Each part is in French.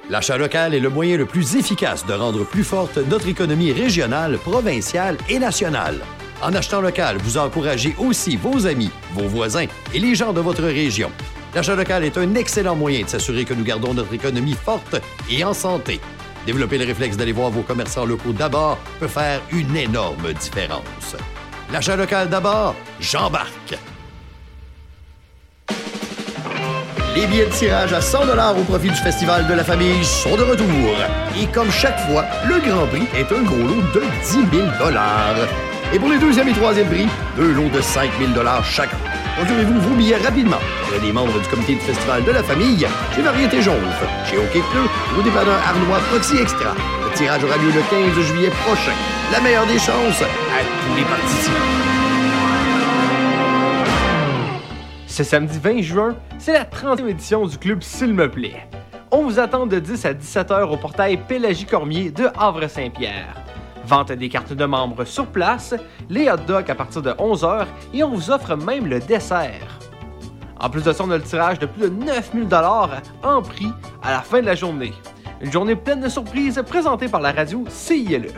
L'achat local est le moyen le plus efficace de rendre plus forte notre économie régionale, provinciale et nationale. En achetant local, vous encouragez aussi vos amis, vos voisins et les gens de votre région. L'achat local est un excellent moyen de s'assurer que nous gardons notre économie forte et en santé. Développer le réflexe d'aller voir vos commerçants locaux d'abord peut faire une énorme différence. L'achat local d'abord, j'embarque! Les billets de tirage à 100 $ au profit du Festival de la Famille sont de retour. Et comme chaque fois, le Grand Prix est un gros lot de 10 000 $. Et pour les deuxième et troisième prix, 2 lots de 5 000 $ chacun. Procurez-vous vos billets rapidement. Pour les membres du comité du Festival de la Famille, chez Variété Jonve, chez OK Pneu, ou dépanneur Arnois Proxy Extra. Le tirage aura lieu le 15 juillet prochain. La meilleure des chances à tous les participants. Ce samedi 20 juin, c'est la 30e édition du club S'il me plaît. On vous attend de 10 à 17 h au portail Pélagie Cormier de Havre-Saint-Pierre. Vente des cartes de membres sur place, les hot dogs à partir de 11 h et on vous offre même le dessert. En plus de ça, on a le tirage de plus de 9 000 $ en prix à la fin de la journée. Une journée pleine de surprises présentée par la radio CILE.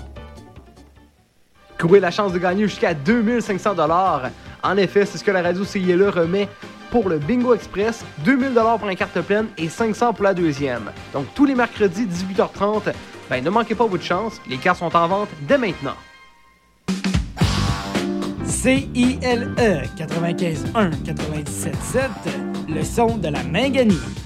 Courez la chance de gagner jusqu'à 2 500 $. En effet, c'est ce que la radio CILE remet pour le Bingo Express, 2 000 $ pour une carte pleine et 500 pour la deuxième. Donc tous les mercredis 18h30, ne manquez pas votre chance, les cartes sont en vente dès maintenant. CILE 95.1 97.7, le son de la Minganie.